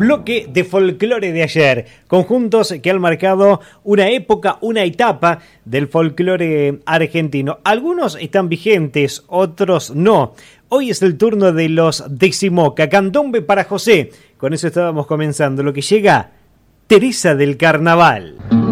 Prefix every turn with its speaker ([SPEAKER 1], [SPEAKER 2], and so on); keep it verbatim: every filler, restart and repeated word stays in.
[SPEAKER 1] bloque de folclore de ayer, conjuntos que han marcado una época, una etapa del folclore argentino. Algunos están vigentes, otros no. Hoy es el turno de los Decimoca, Candombe para José. Con eso estábamos comenzando. Lo que llega, Teresa del Carnaval.